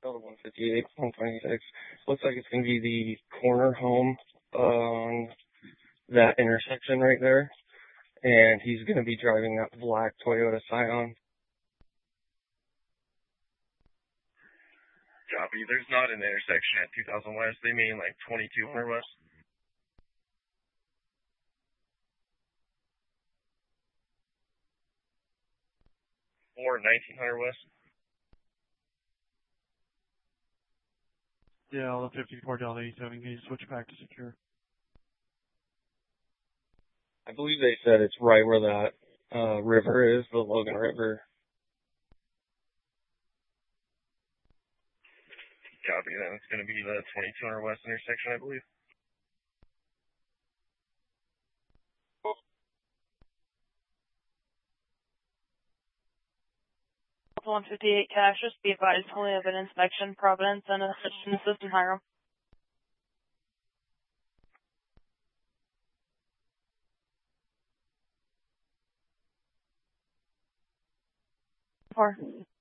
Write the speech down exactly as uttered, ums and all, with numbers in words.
Delta one fifty-eight, one twenty-six. Looks like it's going to be the corner home on that intersection right there. And he's going to be driving that black Toyota Scion. Copy. There's not an intersection at two thousand West. They mean like twenty-two hundred West. Or nineteen hundred West. Yeah, all the fifty-four Delta eighty-seven, can you switch back to secure? I believe they said it's right where that uh, river is, the Logan River. Copy. Then it's going to be the twenty-two hundred West intersection, I believe. one fifty-eight cash, just be advised, only have an inspection, Providence, and a system Hiram. Four.